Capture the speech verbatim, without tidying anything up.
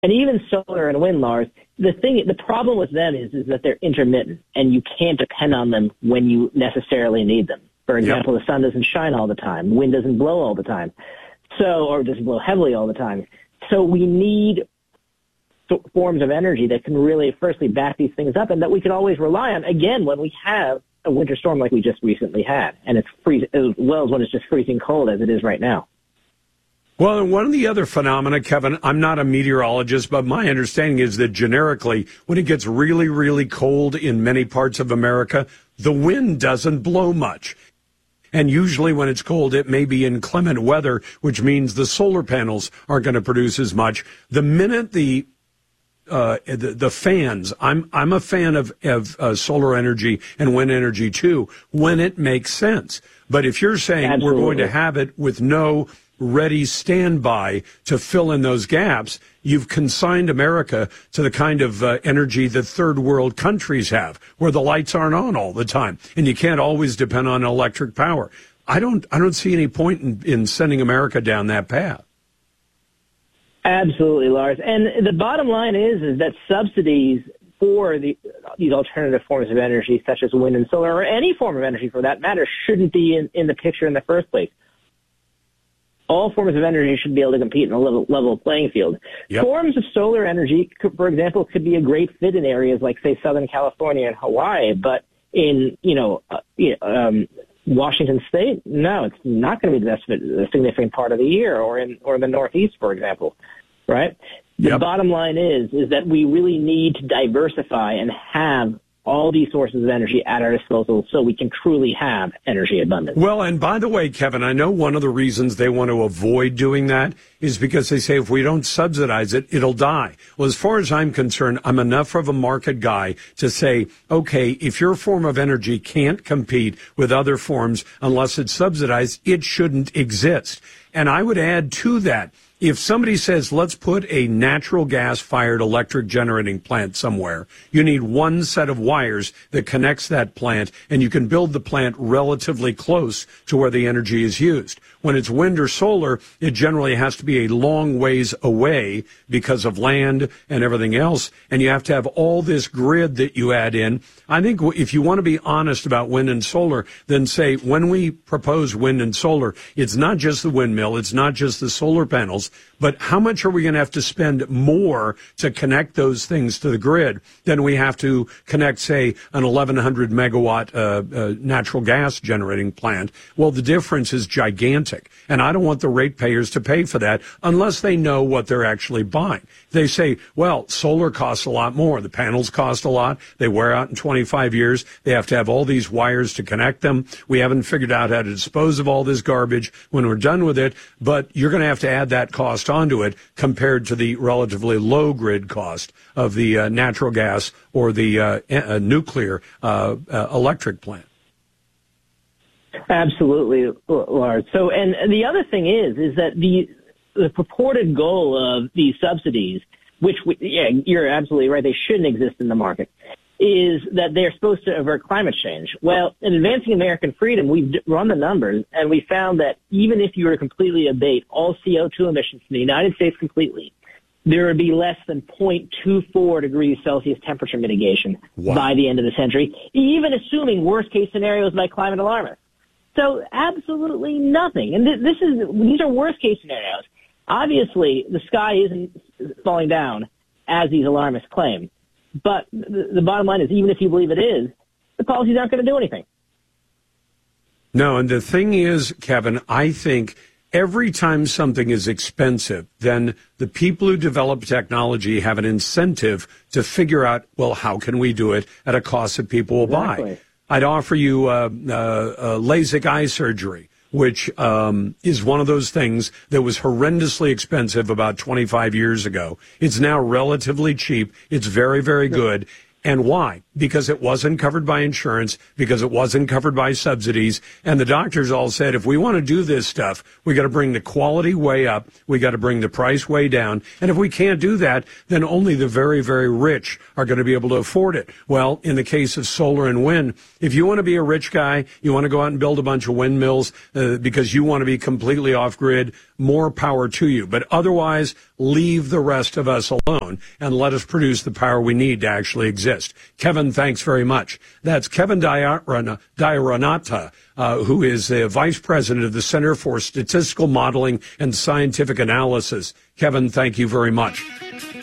And even solar and wind, Lars, the thing, the problem with them is, is that they're intermittent, and you can't depend on them when you necessarily need them. For example, yep. the sun doesn't shine all the time, wind doesn't blow all the time, so or doesn't blow heavily all the time. So we need forms of energy that can really, firstly, back these things up, and that we can always rely on, again, when we have a winter storm like we just recently had, and it's freezing, as well as when it's just freezing cold as it is right now. Well, and one of the other phenomena, Kevin, I'm not a meteorologist, but my understanding is that generically, when it gets really, really cold in many parts of America, the wind doesn't blow much. And usually when it's cold, it may be inclement weather, which means the solar panels aren't going to produce as much. The minute the uh, the, the fans, I'm I'm a fan of, of uh, solar energy and wind energy too, when it makes sense. But if you're saying Absolutely. We're going to have it with no ready standby to fill in those gaps, you've consigned America to the kind of uh, energy that third world countries have, where the lights aren't on all the time, and you can't always depend on electric power. I don't, I don't see any point in, in sending America down that path. Absolutely, Lars. And the bottom line is, is that subsidies for the, these alternative forms of energy, such as wind and solar, or any form of energy for that matter, shouldn't be in, in the picture in the first place. All forms of energy should be able to compete in a level, level playing field. Yep. Forms of solar energy, for example, could be a great fit in areas like, say, Southern California and Hawaii, but in, you know, uh, um, Washington State, no, it's not going to be the significant part of the year, or in or the Northeast, for example, right? The yep. bottom line is, is that we really need to diversify and have all these sources of energy at our disposal so we can truly have energy abundance. Well, and by the way, Kevin, I know one of the reasons they want to avoid doing that is because they say if we don't subsidize it, it'll die. Well, as far as I'm concerned, I'm enough of a market guy to say, okay, if your form of energy can't compete with other forms unless it's subsidized, it shouldn't exist. And I would add to that, if somebody says, let's put a natural gas-fired electric generating plant somewhere, you need one set of wires that connects that plant, and you can build the plant relatively close to where the energy is used. When it's wind or solar, it generally has to be a long ways away because of land and everything else, and you have to have all this grid that you add in. I think if you want to be honest about wind and solar, then say, when we propose wind and solar, it's not just the windmill, it's not just the solar panels, but how much are we going to have to spend more to connect those things to the grid than we have to connect, say, an eleven hundred megawatt uh, uh, natural gas generating plant? Well, the difference is gigantic, and I don't want the ratepayers to pay for that unless they know what they're actually buying. They say, well, solar costs a lot more. The panels cost a lot. They wear out in twenty-five years. They have to have all these wires to connect them. We haven't figured out how to dispose of all this garbage when we're done with it, but you're going to have to add that cost onto it compared to the relatively low grid cost of the uh, natural gas or the uh, uh, nuclear uh, uh, electric plant. Absolutely, Lars. So, and the other thing is, is that the the purported goal of these subsidies, which we, yeah, you're absolutely right, they shouldn't exist in the market, is that they're supposed to avert climate change. Well, in Advancing American Freedom, we've run the numbers, and we found that even if you were to completely abate all C O two emissions from the United States completely, there would be less than zero point two four degrees Celsius temperature mitigation wow. by the end of the century, even assuming worst-case scenarios by climate alarmists. So absolutely nothing. And th- this is these are worst-case scenarios. Obviously, the sky isn't falling down, as these alarmists claim. But the, the bottom line is, even if you believe it is, the policies aren't going to do anything. No, and the thing is, Kevin, I think every time something is expensive, then the people who develop technology have an incentive to figure out, well, how can we do it at a cost that people will exactly. buy? I'd offer you uh, uh, uh, LASIK eye surgery, which um, is one of those things that was horrendously expensive about twenty-five years ago. It's now relatively cheap. It's very, very good. And why? because it wasn't covered by insurance, because it wasn't covered by subsidies. And the doctors all said, if we want to do this stuff, we got to bring the quality way up. We got to bring the price way down. And if we can't do that, then only the very, very rich are going to be able to afford it. Well, in the case of solar and wind, if you want to be a rich guy, you want to go out and build a bunch of windmills uh, because you want to be completely off grid, more power to you. But otherwise, leave the rest of us alone and let us produce the power we need to actually exist. Kevin, thanks very much. That's Kevin Diaronata, uh, who is the vice president of the Center for Statistical Modeling and Scientific Analysis. Kevin, thank you very much.